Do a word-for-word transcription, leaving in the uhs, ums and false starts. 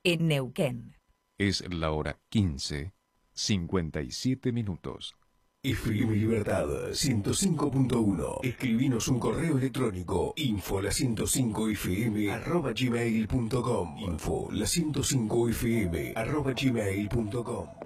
en Neuquén. Es la hora quince, cincuenta y siete minutos. F M Libertad ciento cinco punto uno. Escribinos un correo electrónico info la ciento cinco F M arroba gmail punto com. Info la ciento cinco F M arroba gmail punto com.